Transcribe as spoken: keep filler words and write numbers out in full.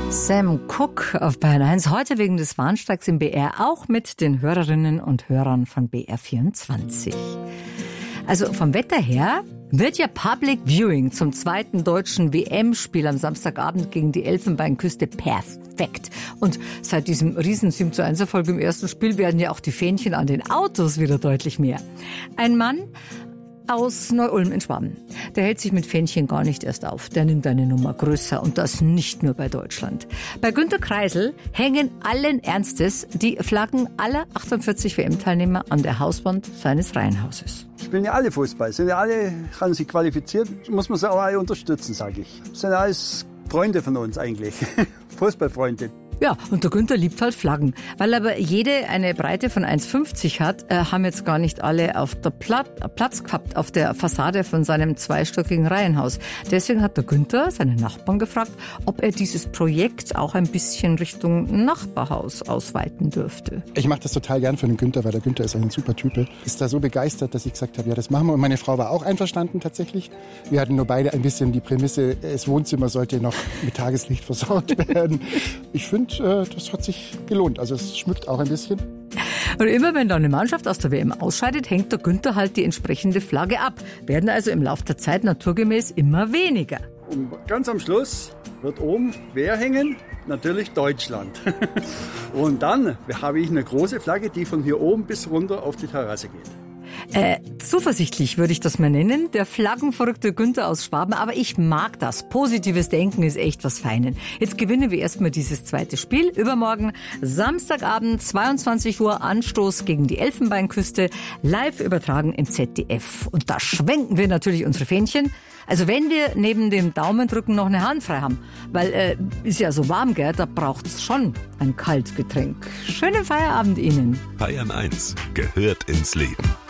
Sam Cooke auf Bayern eins, heute wegen des Warnstreiks im B R, auch mit den Hörerinnen und Hörern von B R vierundzwanzig. Also vom Wetter her wird ja Public Viewing zum zweiten deutschen W M-Spiel am Samstagabend gegen die Elfenbeinküste perfekt. Und seit diesem riesen sieben zu eins Erfolg im ersten Spiel werden ja auch die Fähnchen an den Autos wieder deutlich mehr. Ein Mann aus Neu-Ulm in Schwaben. Der hält sich mit Fähnchen gar nicht erst auf. Der nimmt eine Nummer größer und das nicht nur bei Deutschland. Bei Günter Kreisel hängen allen Ernstes die Flaggen aller achtundvierzig W M-Teilnehmer an der Hauswand seines Reihenhauses. Spielen ja alle Fußball, sind ja alle, haben sich qualifiziert, muss man sie auch alle unterstützen, sage ich. Sind ja alles Freunde von uns eigentlich, Fußballfreunde. Ja, und der Günther liebt halt Flaggen. Weil aber jede eine Breite von eins fünfzig hat, äh, haben jetzt gar nicht alle auf der Plat- Platz gehabt auf der Fassade von seinem zweistöckigen Reihenhaus. Deswegen hat der Günther seinen Nachbarn gefragt, ob er dieses Projekt auch ein bisschen Richtung Nachbarhaus ausweiten dürfte. Ich mache das total gern für den Günther, weil der Günther ist ein super Typ. Ist da so begeistert, dass ich gesagt habe, ja, das machen wir. Und meine Frau war auch einverstanden tatsächlich. Wir hatten nur beide ein bisschen die Prämisse, das Wohnzimmer sollte noch mit Tageslicht versorgt werden. Ich finde, das hat sich gelohnt. Also es schmückt auch ein bisschen. Und immer wenn da eine Mannschaft aus der W M ausscheidet, hängt der Günther halt die entsprechende Flagge ab. Werden also im Laufe der Zeit naturgemäß immer weniger. Und ganz am Schluss wird oben wer hängen? Natürlich Deutschland. Und dann habe ich eine große Flagge, die von hier oben bis runter auf die Terrasse geht. Äh, zuversichtlich würde ich das mal nennen, der flaggenverrückte Günther aus Schwaben, aber ich mag das. Positives Denken ist echt was Feines. Jetzt gewinnen wir erstmal dieses zweite Spiel. Übermorgen, Samstagabend, zweiundzwanzig Uhr, Anstoß gegen die Elfenbeinküste, live übertragen im Z D F. Und da schwenken wir natürlich unsere Fähnchen. Also wenn wir neben dem Daumendrücken noch eine Hand frei haben, weil äh, ist ja so warm, gell, da braucht's schon ein Kaltgetränk. Schönen Feierabend Ihnen. Bayern eins gehört ins Leben.